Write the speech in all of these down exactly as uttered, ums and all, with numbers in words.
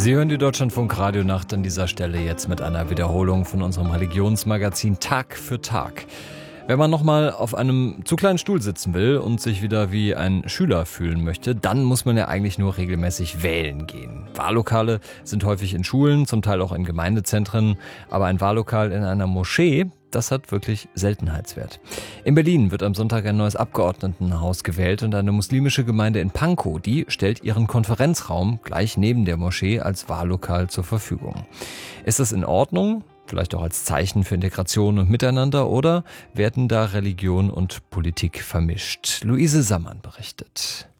Sie hören die Deutschlandfunk Radionacht an dieser Stelle jetzt mit einer Wiederholung von unserem Religionsmagazin Tag für Tag. Wenn man nochmal auf einem zu kleinen Stuhl sitzen will und sich wieder wie ein Schüler fühlen möchte, dann muss man ja eigentlich nur regelmäßig wählen gehen. Wahllokale sind häufig in Schulen, zum Teil auch in Gemeindezentren, aber ein Wahllokal in einer Moschee, das hat wirklich Seltenheitswert. In Berlin wird am Sonntag ein neues Abgeordnetenhaus gewählt und eine muslimische Gemeinde in Pankow, die stellt ihren Konferenzraum gleich neben der Moschee als Wahllokal zur Verfügung. Ist das in Ordnung? Vielleicht auch als Zeichen für Integration und Miteinander, oder werden da Religion und Politik vermischt? Luise Sammann berichtet.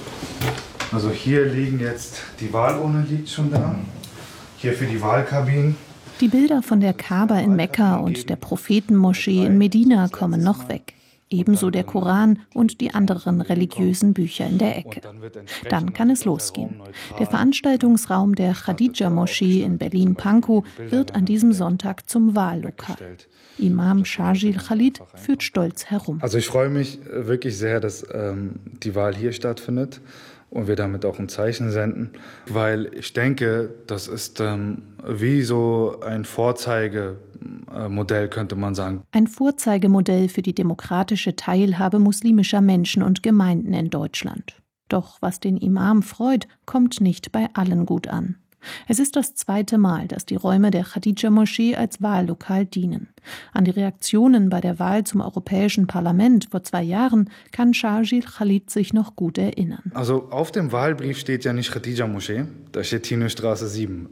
Also hier liegen jetzt, die Wahlurne liegt schon da, hier für die Wahlkabinen. Die Bilder von der Kaaba in Mekka und der Prophetenmoschee in Medina kommen noch weg. Ebenso der Koran und die anderen religiösen Bücher in der Ecke. Dann kann es losgehen. Der Veranstaltungsraum der Khadija-Moschee in Berlin-Pankow wird an diesem Sonntag zum Wahllokal. Imam Sharjil Khalid führt stolz herum. Also ich freue mich wirklich sehr, dass ähm, die Wahl hier stattfindet und wir damit auch ein Zeichen senden, weil ich denke, das ist ähm, wie so ein Vorzeigemodell, könnte man sagen. Ein Vorzeigemodell für die demokratische Teilhabe muslimischer Menschen und Gemeinden in Deutschland. Doch was den Imam freut, kommt nicht bei allen gut an. Es ist das zweite Mal, dass die Räume der Khadija-Moschee als Wahllokal dienen. An die Reaktionen bei der Wahl zum Europäischen Parlament vor zwei Jahren kann Sharjil Khalid sich noch gut erinnern. Also auf dem Wahlbrief steht ja nicht Khadija-Moschee, da steht Tino-Straße sieben.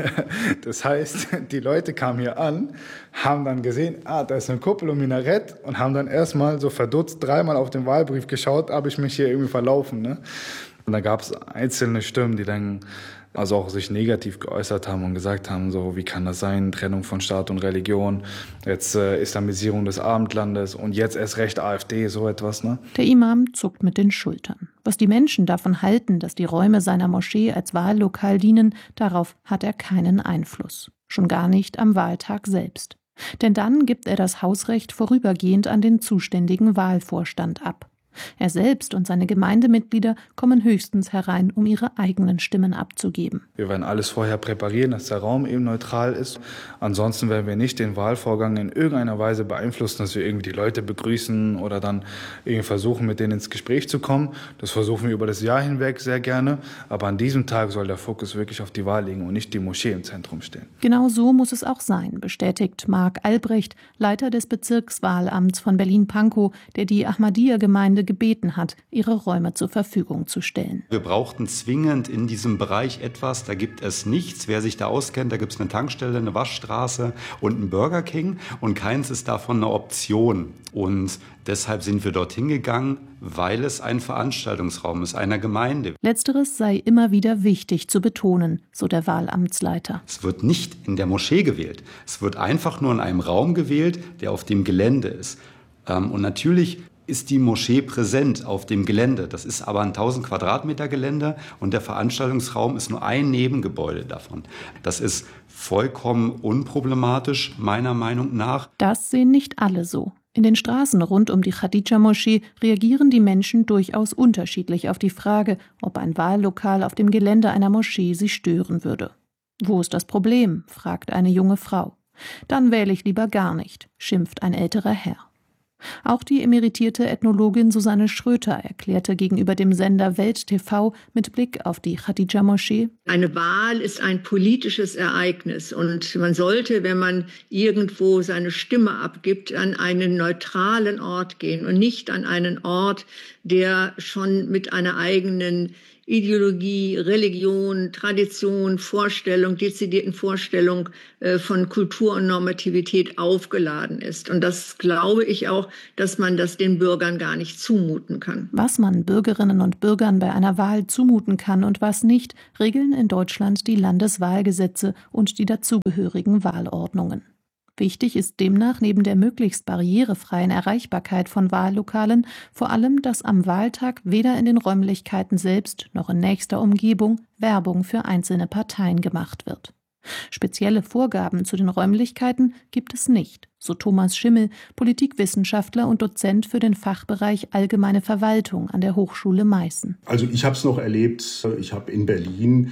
Das heißt, die Leute kamen hier an, haben dann gesehen, ah, da ist eine Kuppel und Minarett und haben dann erstmal so verdutzt dreimal auf den Wahlbrief geschaut, habe ich mich hier irgendwie verlaufen. Ne? Und da gab es einzelne Stimmen, die dann also auch sich negativ geäußert haben und gesagt haben, so wie kann das sein, Trennung von Staat und Religion, jetzt äh, Islamisierung des Abendlandes und jetzt erst recht AfD, so etwas. Ne? Der Imam zuckt mit den Schultern. Was die Menschen davon halten, dass die Räume seiner Moschee als Wahllokal dienen, darauf hat er keinen Einfluss. Schon gar nicht am Wahltag selbst. Denn dann gibt er das Hausrecht vorübergehend an den zuständigen Wahlvorstand ab. Er selbst und seine Gemeindemitglieder kommen höchstens herein, um ihre eigenen Stimmen abzugeben. Wir werden alles vorher präparieren, dass der Raum eben neutral ist. Ansonsten werden wir nicht den Wahlvorgang in irgendeiner Weise beeinflussen, dass wir irgendwie die Leute begrüßen oder dann irgendwie versuchen, mit denen ins Gespräch zu kommen. Das versuchen wir über das Jahr hinweg sehr gerne. Aber an diesem Tag soll der Fokus wirklich auf die Wahl liegen und nicht die Moschee im Zentrum stehen. Genau so muss es auch sein, bestätigt Marc Albrecht, Leiter des Bezirkswahlamts von Berlin-Pankow, der die Ahmadiyya-Gemeinde gebeten hat, ihre Räume zur Verfügung zu stellen. Wir brauchten zwingend in diesem Bereich etwas, da gibt es nichts. Wer sich da auskennt, da gibt es eine Tankstelle, eine Waschstraße und einen Burger King und keins ist davon eine Option. Und deshalb sind wir dorthin gegangen, weil es ein Veranstaltungsraum ist, einer Gemeinde. Letzteres sei immer wieder wichtig zu betonen, so der Wahlamtsleiter. Es wird nicht in der Moschee gewählt. Es wird einfach nur in einem Raum gewählt, der auf dem Gelände ist. Und natürlich ist die Moschee präsent auf dem Gelände. Das ist aber ein tausend Quadratmeter Gelände und der Veranstaltungsraum ist nur ein Nebengebäude davon. Das ist vollkommen unproblematisch, meiner Meinung nach. Das sehen nicht alle so. In den Straßen rund um die Khadija-Moschee reagieren die Menschen durchaus unterschiedlich auf die Frage, ob ein Wahllokal auf dem Gelände einer Moschee sie stören würde. Wo ist das Problem?, fragt eine junge Frau. Dann wähle ich lieber gar nicht, schimpft ein älterer Herr. Auch die emeritierte Ethnologin Susanne Schröter erklärte gegenüber dem Sender Welt T V mit Blick auf die Khadija-Moschee: Eine Wahl ist ein politisches Ereignis und man sollte, wenn man irgendwo seine Stimme abgibt, an einen neutralen Ort gehen und nicht an einen Ort, der schon mit einer eigenen Ideologie, Religion, Tradition, Vorstellung, dezidierten Vorstellung äh, von Kultur und Normativität aufgeladen ist. Und das glaube ich auch, dass man das den Bürgern gar nicht zumuten kann. Was man Bürgerinnen und Bürgern bei einer Wahl zumuten kann und was nicht, regeln in Deutschland die Landeswahlgesetze und die dazugehörigen Wahlordnungen. Wichtig ist demnach neben der möglichst barrierefreien Erreichbarkeit von Wahllokalen vor allem, dass am Wahltag weder in den Räumlichkeiten selbst noch in nächster Umgebung Werbung für einzelne Parteien gemacht wird. Spezielle Vorgaben zu den Räumlichkeiten gibt es nicht, so Thomas Schimmel, Politikwissenschaftler und Dozent für den Fachbereich Allgemeine Verwaltung an der Hochschule Meißen. Also ich habe es noch erlebt, ich habe in Berlin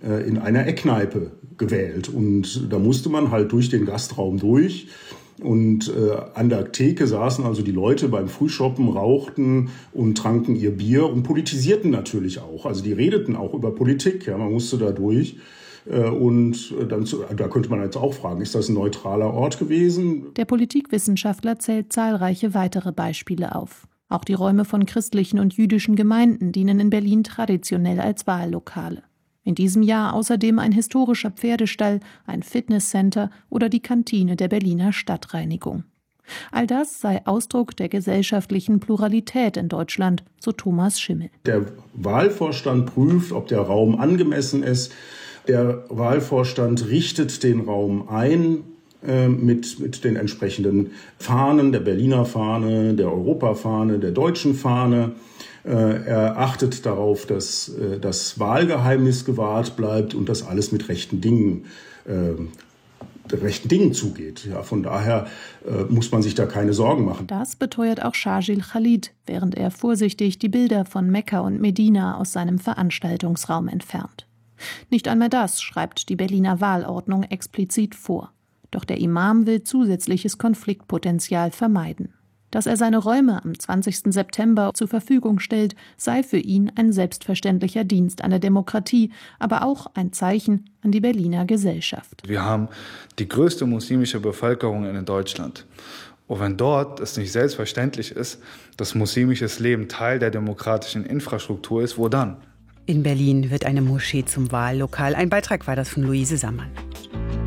äh, in einer Eckkneipe gewählt. Und da musste man halt durch den Gastraum durch. Und äh, an der Theke saßen also die Leute beim Frühschoppen, rauchten und tranken ihr Bier und politisierten natürlich auch. Also die redeten auch über Politik, ja, man musste da durch. Äh, und dann zu, da könnte man jetzt auch fragen, ist das ein neutraler Ort gewesen? Der Politikwissenschaftler zählt zahlreiche weitere Beispiele auf. Auch die Räume von christlichen und jüdischen Gemeinden dienen in Berlin traditionell als Wahllokale. In diesem Jahr außerdem ein historischer Pferdestall, ein Fitnesscenter oder die Kantine der Berliner Stadtreinigung. All das sei Ausdruck der gesellschaftlichen Pluralität in Deutschland, so Thomas Schimmel. Der Wahlvorstand prüft, ob der Raum angemessen ist. Der Wahlvorstand richtet den Raum ein äh, mit, mit den entsprechenden Fahnen, der Berliner Fahne, der Europafahne, der deutschen Fahne. Er achtet darauf, dass das Wahlgeheimnis gewahrt bleibt und dass alles mit rechten Dingen, äh, rechten Dingen zugeht. Ja, von daher äh, muss man sich da keine Sorgen machen. Das beteuert auch Shargil Khalid, während er vorsichtig die Bilder von Mekka und Medina aus seinem Veranstaltungsraum entfernt. Nicht einmal das schreibt die Berliner Wahlordnung explizit vor. Doch der Imam will zusätzliches Konfliktpotenzial vermeiden. Dass er seine Räume am zwanzigsten September zur Verfügung stellt, sei für ihn ein selbstverständlicher Dienst an der Demokratie, aber auch ein Zeichen an die Berliner Gesellschaft. Wir haben die größte muslimische Bevölkerung in Deutschland. Und wenn dort es nicht selbstverständlich ist, dass muslimisches Leben Teil der demokratischen Infrastruktur ist, wo dann? In Berlin wird eine Moschee zum Wahllokal. Ein Beitrag war das von Luise Sammann.